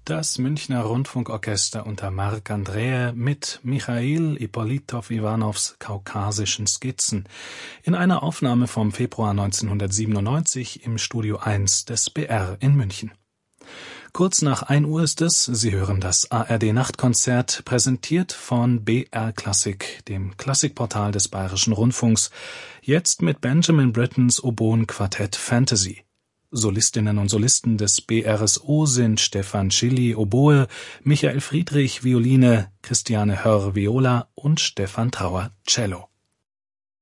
Das Münchner Rundfunkorchester unter Marc Andreae mit Michail Ippolitow-Iwanows Kaukasischen Skizzen in einer Aufnahme vom Februar 1997 im Studio 1 des BR in München. Kurz nach 1 Uhr ist es, Sie hören das ARD-Nachtkonzert, präsentiert von BR Klassik, dem Klassikportal des Bayerischen Rundfunks, jetzt mit Benjamin Brittens Oboen-Quartett Fantasy. Solistinnen und Solisten des BRSO sind Stefan Schilly Oboe, Michael Friedrich Violine, Christiane Hörr Viola und Stefan Trauer Cello.